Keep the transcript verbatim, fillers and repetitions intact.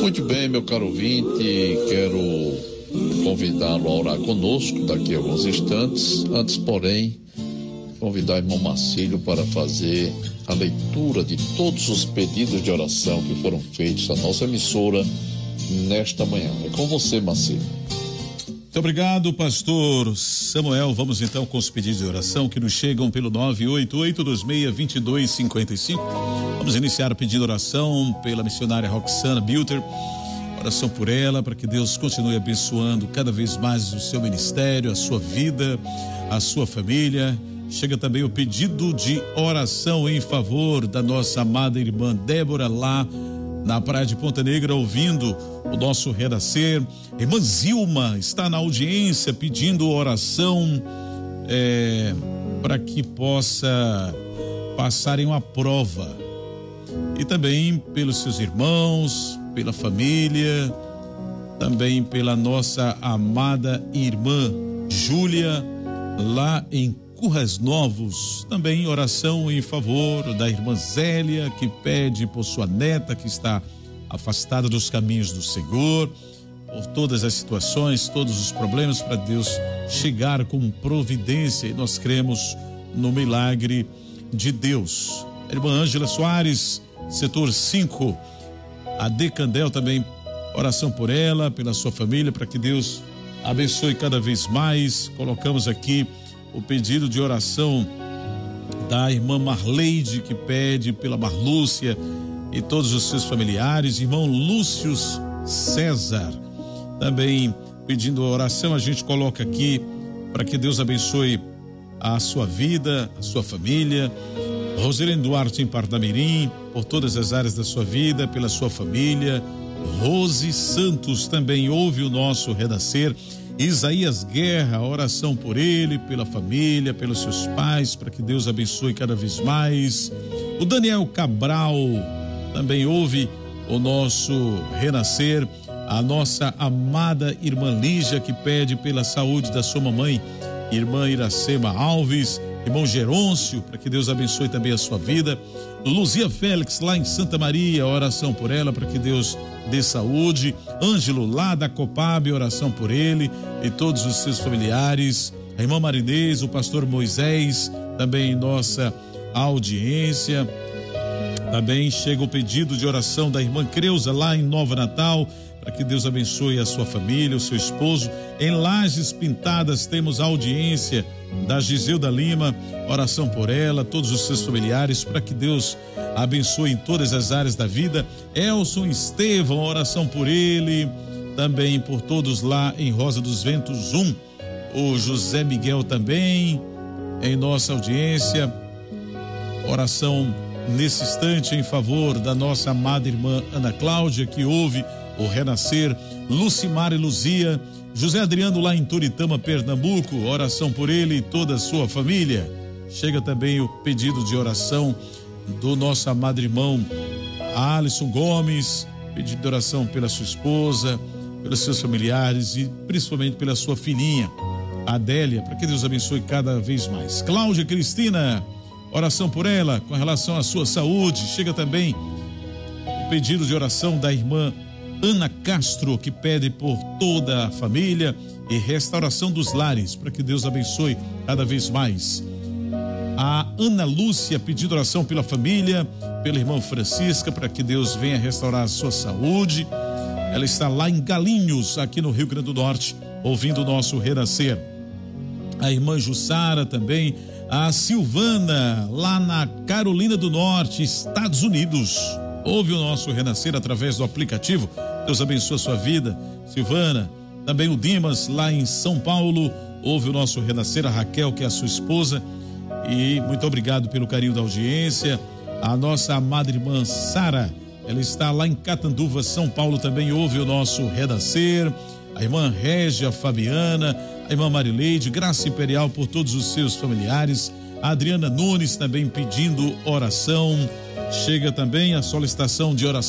Muito bem, meu caro ouvinte, quero convidá-lo a orar conosco daqui a alguns instantes. Antes, porém, convidar o irmão Marcílio para fazer a leitura de todos os pedidos de oração que foram feitos à nossa emissora nesta manhã. É com você, Marcílio. Muito obrigado, pastor Samuel. Vamos então com os pedidos de oração que nos chegam pelo nove oito oito dois seis dois dois cinco cinco. Vamos iniciar pedindo oração pela missionária Roxana Bilter. Oração por ela, para que Deus continue abençoando cada vez mais o seu ministério, a sua vida, a sua família. Chega também o pedido de oração em favor da nossa amada irmã Débora, lá na praia de Ponta Negra, ouvindo o nosso renascer. Irmã Zilma está na audiência pedindo oração é, para que possa passar em uma prova. E também pelos seus irmãos, pela família, também pela nossa amada irmã Júlia, lá em Currais Novos. Também oração em favor da irmã Zélia, que pede por sua neta que está afastada dos caminhos do Senhor, por todas as situações, todos os problemas, para Deus chegar com providência, e nós cremos no milagre de Deus. A irmã Ângela Soares, setor cinco, a Decandel também, oração por ela, pela sua família, para que Deus abençoe cada vez mais. Colocamos aqui o pedido de oração da irmã Marleide, que pede pela Marlúcia e todos os seus familiares. Irmão Lúcio César também pedindo oração. A gente coloca aqui para que Deus abençoe a sua vida, a sua família. Rosilene Duarte em Parnamirim, por todas as áreas da sua vida, pela sua família. Rose Santos também ouve o nosso renascer. Isaías Guerra, oração por ele, pela família, pelos seus pais, para que Deus abençoe cada vez mais. O Daniel Cabral também ouve o nosso renascer. A nossa amada irmã Lígia, que pede pela saúde da sua mamãe, irmã Iracema Alves. Irmão Gerôncio, para que Deus abençoe também a sua vida. Luzia Félix, lá em Santa Maria, oração por ela, para que Deus dê saúde. Ângelo, lá da Copab, oração por ele e todos os seus familiares. A irmã Marinês, o pastor Moisés, também em nossa audiência. Também chega o pedido de oração da irmã Creuza, lá em Nova Natal, para que Deus abençoe a sua família, o seu esposo. Em Lajes Pintadas temos a audiência da Giselda Lima, oração por ela, todos os seus familiares, para que Deus abençoe em todas as áreas da vida. Elson Estevão, oração por ele, também por todos lá em Rosa dos Ventos um. O José Miguel também em nossa audiência. Oração nesse instante em favor da nossa amada irmã Ana Cláudia, que ouve o renascer. Lucimar e Luzia. José Adriano, lá em Toritama, Pernambuco, oração por ele e toda a sua família. Chega também o pedido de oração do nosso amado irmão Alisson Gomes, pedido de oração pela sua esposa, pelos seus familiares e principalmente pela sua filhinha Adélia, para que Deus abençoe cada vez mais. Cláudia Cristina, oração por ela com relação à sua saúde. Chega também o pedido de oração da irmã Ana Castro, que pede por toda a família e restauração dos lares, para que Deus abençoe cada vez mais. A Ana Lúcia pedindo oração pela família, pela irmã Francisca, para que Deus venha restaurar a sua saúde. Ela está lá em Galinhos, aqui no Rio Grande do Norte, ouvindo o nosso renascer. A irmã Jussara também. A Silvana, lá na Carolina do Norte, Estados Unidos, ouve o nosso renascer através do aplicativo. Deus abençoe a sua vida, Silvana. Também o Dimas, lá em São Paulo, ouve o nosso renascer. A Raquel, que é a sua esposa, e muito obrigado pelo carinho da audiência. A nossa amada irmã Sara, ela está lá em Catanduva, São Paulo, também ouve o nosso renascer. A irmã Régia Fabiana, a irmã Marileide, graça imperial por todos os seus familiares. A Adriana Nunes também pedindo oração. Chega também a solicitação de oração